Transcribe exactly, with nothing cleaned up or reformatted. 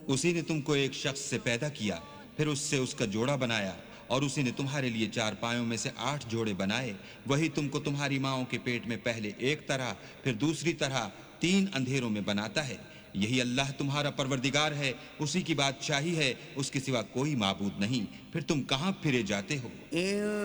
उसी ने तुमको एक शख्स से पैदा किया, फिर उससे उसका जोड़ा बनाया, और उसी ने तुम्हारे लिए चार पायों में से आठ जोड़े बनाए। वही तुमको तुम्हारी माँओं के पेट में पहले एक तरह, फिर दूसरी तरह तीन अंधेरों में बनाता है। यही अल्लाह तुम्हारा परवरदिगार है, उसी की बादशाही है, उसके सिवा कोई माबूद नहीं। फिर तुम कहाँ फिरे जाते हो?